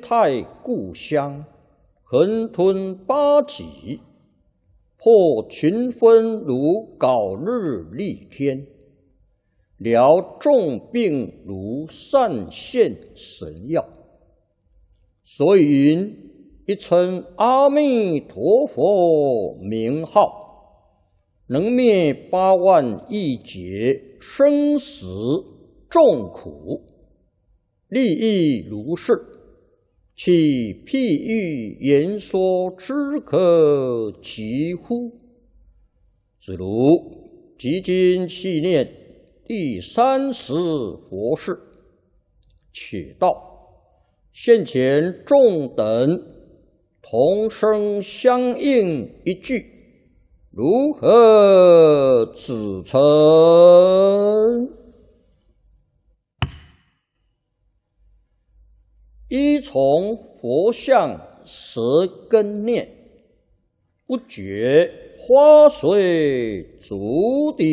太故乡，横吞八极，破群分如槁日丽天，疗重病如散现神药。所以云：一称阿弥陀佛名号，能灭8万亿劫生死众苦，利益如是，其譬喻言说之可及乎？子如即今细念第30佛事，且道现前众等同声相应一句，如何指称？依从佛像舌根念，不觉花随足底。